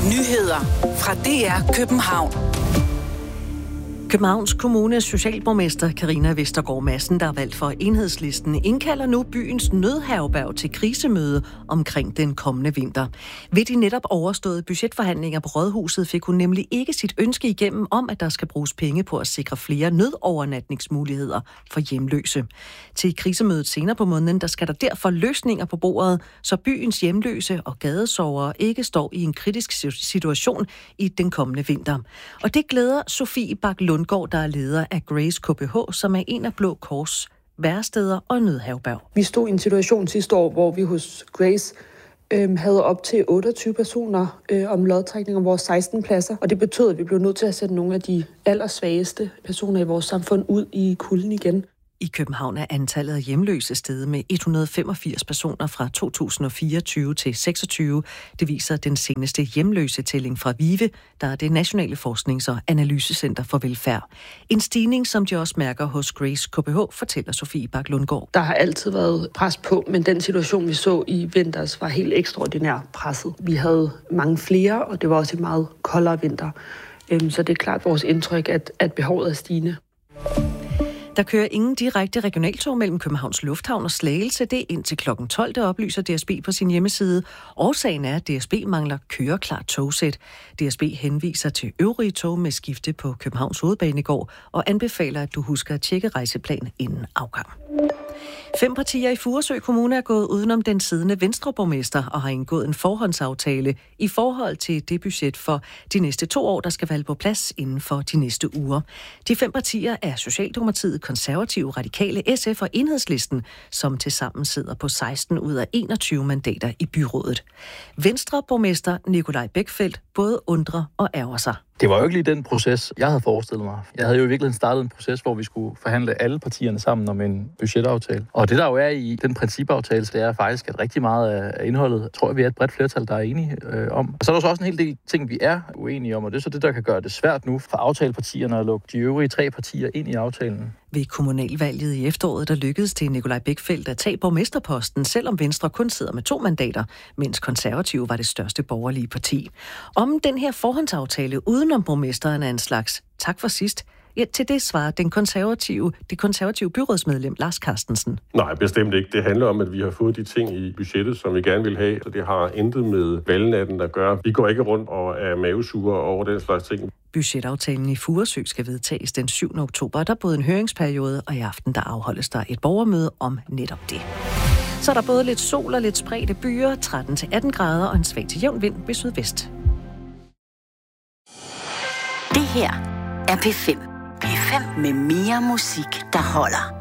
Nyheder fra DR København. Københavns Kommunes socialborgmester Carina Vestergaard Madsen, der er valgt for Enhedslisten, indkalder nu byens nødherberg til krisemøde omkring den kommende vinter. Ved de netop overståede budgetforhandlinger på Rådhuset fik hun nemlig ikke sit ønske igennem om, at der skal bruges penge på at sikre flere nødovernatningsmuligheder for hjemløse. Til krisemødet senere på måneden, der skal der derfor løsninger på bordet, så byens hjemløse og gadesovere ikke står i en kritisk situation i den kommende vinter. Og det glæder Sofie Bak Lundgaard, der er leder af Grace KBH, som er en af Blå Kors væresteder og nødherberg. Vi stod i en situation sidste år, hvor vi hos Grace havde op til 28 personer om lodtrækning om vores 16 pladser. Og det betød, at vi blev nødt til at sætte nogle af de allersvageste personer i vores samfund ud i kulden igen. I København er antallet af hjemløse steget med 185 personer fra 2024 til 26. Det viser den seneste hjemløsetælling fra VIVE, der er det Nationale Forsknings- og Analysecenter for Velfærd. En stigning, som de også mærker hos Grace KBH, fortæller Sofie Bak Lundgaard. Der har altid været pres på, men den situation, vi så i vinters, var helt ekstraordinært presset. Vi havde mange flere, og det var også en meget koldere vinter. Så det er klart vores indtryk, at behovet er stigende. Der kører ingen direkte regionaltog mellem Københavns Lufthavn og Slagelse. Det er indtil kl. 12, det oplyser DSB på sin hjemmeside. Årsagen er, at DSB mangler køreklart togsæt. DSB henviser til øvrige tog med skifte på Københavns Hovedbanegård og anbefaler, at du husker at tjekke rejseplan inden afgang. 5 partier i Furesø Kommune er gået udenom den siddende Venstreborgmester og har indgået en forhåndsaftale i forhold til det budget for de næste 2 år, der skal valge på plads inden for de næste uger. De 5 partier er Socialdemokratiet, Konservative, Radikale, SF og Enhedslisten, som tilsammen sidder på 16 ud af 21 mandater i byrådet. Venstreborgmester Nikolaj Bækfeldt både undrer og ærger sig. Det var jo ikke lige den proces, jeg havde forestillet mig. Jeg havde jo i virkeligheden startet en proces, hvor vi skulle forhandle alle partierne sammen om en budgetaftale. Og det der jo er i den principaftale, det er faktisk, at rigtig meget af indholdet, tror jeg, vi er et bredt flertal, der er enige om. Og så er der også en hel del ting, vi er uenige om, og det er så det, der kan gøre det svært nu for aftalepartierne at lukke de øvrige 3 partier ind i aftalen. Ved kommunalvalget i efteråret, der lykkedes det Nikolaj Bækfeldt at tage borgmesterposten, selvom Venstre kun sidder med 2 mandater, mens Konservative var det største borgerlige parti. Om den her forhåndsaftale udenom borgmesteren er en slags tak for sidst, ja, til det svarer det konservative byrådsmedlem Lars Carstensen. Nej, bestemt ikke. Det handler om, at vi har fået de ting i budgettet, som vi gerne vil have, og det har intet med valgnatten at gøre. Vi går ikke rundt og er mavesure over den slags ting. Budgetaftalen i Furesø skal vedtages den 7. oktober. Der er både en høringsperiode, og i aften der afholdes der et borgermøde om netop det. Så er der både lidt sol og lidt spredte byer, 13-18 grader og en svag til jævn vind ved sydvest. Det her er P5. P5 med mere musik, der holder.